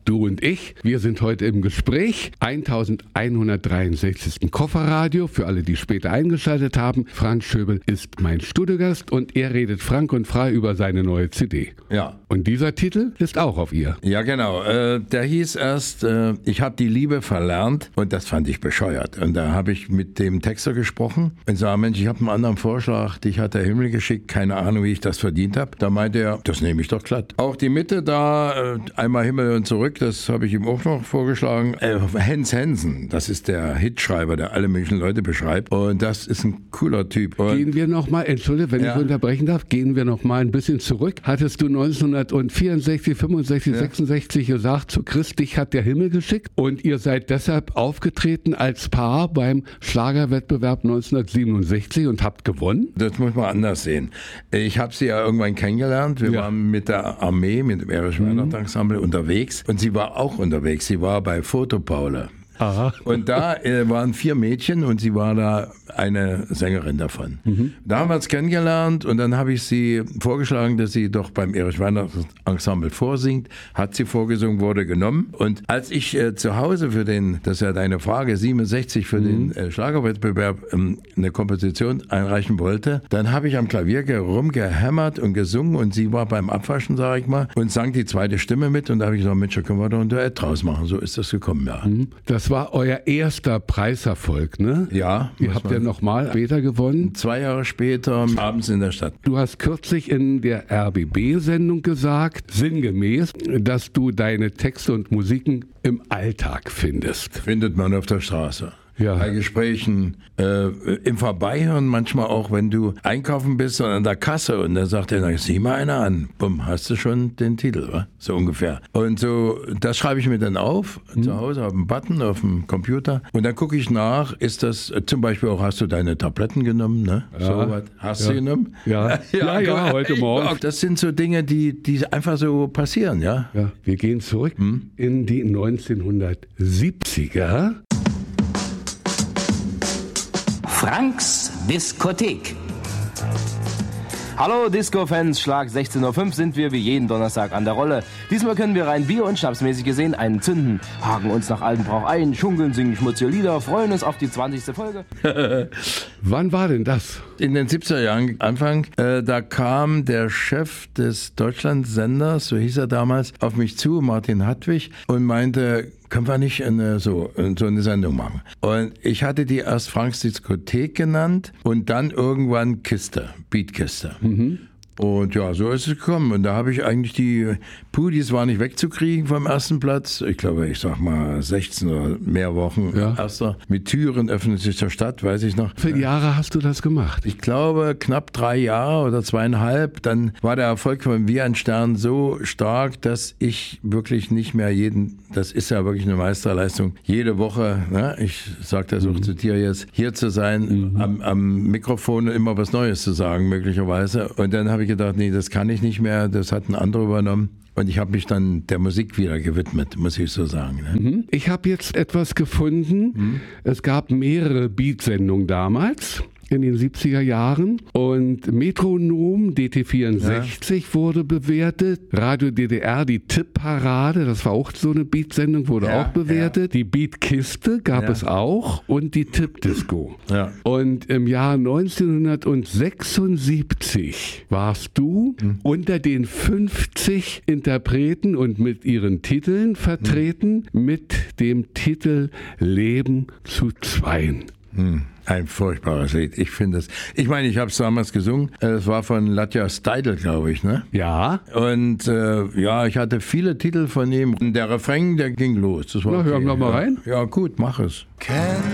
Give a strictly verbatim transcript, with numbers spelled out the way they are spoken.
du und ich. Wir sind heute im Gespräch. elfhundertdreiundsechzig. Kofferradio für alle, die später eingeschaltet haben. Frank Schöbel ist mein Studiogast und er redet frank und frei über seine neue C D. Ja. Und dieser Titel ist auch auf ihr. Ja, genau. Äh, der hieß erst, äh, ich habe die Liebe verlernt und das fand ich bescheuert. Und da habe ich mit dem Texter gesprochen und sage, Mensch, ich habe einen anderen Vorschlag, dich hat der Himmel geschickt, keine Ahnung, wie ich das verdient habe. Da meinte er, das nehme ich doch glatt. Auch die Mitte da, äh, einmal Himmel und zurück, das habe ich ihm auch noch vorgeschlagen. Äh, Hans Hansen, das ist der Hitschreiber, der alle möglichen Leute beschreibt. Und das ist ein cooler Typ. Und gehen wir nochmal, entschuldige, wenn ja. ich unterbrechen darf, gehen wir nochmal ein bisschen zurück. Hattest du neunzehnhundertvierundsechzig, fünfundsechzig, ja. sechsundsechzig gesagt, zu Christ, dich hat der Himmel geschickt und ihr seid deshalb aufgetreten als Paar beim Schlagerwettbewerb neunzehnhundertsiebenundsechzig und habt gewonnen? Das muss man anders sehen. Ich habe sie ja irgendwann kennengelernt. Wir ja. waren mit der Armee, mit dem Erischen mhm. Weihnachtsensemble unterwegs und sie war auch unterwegs. Sie war bei Fotopaule. Aha. Und da äh, waren vier Mädchen und sie war da eine Sängerin davon. Mhm. Da haben wir uns kennengelernt und dann habe ich sie vorgeschlagen, dass sie doch beim Erich Weihnachtsensemble vorsingt. Hat sie vorgesungen, wurde genommen. Und als ich äh, zu Hause für den, das ist ja deine Frage, siebenundsechzig für mhm. den äh, Schlagerwettbewerb ähm, eine Komposition einreichen wollte, dann habe ich am Klavier rumgehämmert und gesungen und sie war beim Abwaschen, sage ich mal, und sang die zweite Stimme mit und da habe ich gesagt, Mensch, da können wir doch ein Duett draus machen. So ist das gekommen, ja. Mhm. Das Das war euer erster Preiserfolg, ne? Ja. Ihr habt ja nochmal später gewonnen. Zwei Jahre später, abends in der Stadt. Du hast kürzlich in der R B B-Sendung gesagt, sinngemäß, dass du deine Texte und Musiken im Alltag findest. Findet man auf der Straße. Ja. Bei Gesprächen, äh, im Vorbeihören, manchmal auch, wenn du einkaufen bist und an der Kasse und dann sagt er, sieh mal einer an, bumm, hast du schon den Titel, wa? So ungefähr. Und so, das schreibe ich mir dann auf, mhm. zu Hause auf dem Button, auf dem Computer und dann gucke ich nach, ist das, zum Beispiel auch, hast du deine Tabletten genommen, ne? Ja. So was, hast ja. du genommen? Ja, ja, ja, ja heute Morgen. Das sind so Dinge, die, die einfach so passieren, ja? Ja, wir gehen zurück hm? in die neunzehnhundertsiebziger. Franks Diskothek. Hallo Disco-Fans, Schlag sechzehn Uhr fünf sind wir wie jeden Donnerstag an der Rolle. Diesmal können wir rein Bier- und Schnapsmäßig gesehen einen zünden, haken uns nach altem Brauch ein, schunkeln, singen schmutzige Lieder, freuen uns auf die zwanzigste Folge. Wann war denn das? In den siebziger Jahren, Anfang, äh, da kam der Chef des Deutschlandsenders, so hieß er damals, auf mich zu, Martin Hartwig, und meinte, können wir nicht eine, so, so eine Sendung machen? Und ich hatte die erst Franks Diskothek genannt und dann irgendwann Kiste, Beatkiste. Mhm. Und ja, so ist es gekommen. Und da habe ich eigentlich die Pudis war nicht wegzukriegen vom ersten Platz. Ich glaube, ich sag mal sechzehn oder mehr Wochen ja. erster. Mit Türen öffnet sich zur Stadt, weiß ich noch. Wie viele Jahre hast du das gemacht? Ich glaube, knapp drei Jahre oder zweieinhalb. Dann war der Erfolg von Wie ein Stern so stark, dass ich wirklich nicht mehr jeden, das ist ja wirklich eine Meisterleistung, jede Woche, ne, ich sage das auch mhm. zu dir jetzt, hier zu sein, mhm. am, am Mikrofon immer was Neues zu sagen, möglicherweise. Und dann habe ich gedacht, nee, das kann ich nicht mehr, das hat ein anderer übernommen. Und ich habe mich dann der Musik wieder gewidmet, muss ich so sagen. Ne? Ich habe jetzt etwas gefunden. Mhm. Es gab mehrere Beat-Sendungen damals. In den siebziger Jahren und Metronom D T vierundsechzig ja. wurde bewertet, Radio D D R die Tippparade, das war auch so eine Beat-Sendung, wurde ja, auch bewertet, ja. Die Beatkiste gab ja. es auch und die Tippdisco. Ja. Und im Jahr neunzehnhundertsechsundsiebzig warst du mhm. unter den fünfzig Interpreten und mit ihren Titeln vertreten mhm. mit dem Titel Leben zu Zweien. Mhm. Ein furchtbares Lied. Ich finde es. Ich meine, ich habe es damals gesungen. Es war von Latja Steidl, glaube ich, ne? Ja. Und äh, ja, ich hatte viele Titel von ihm. Und der Refrain, der ging los. Das war Na, okay. hören wir mal rein. Ja, gut, mach es. Can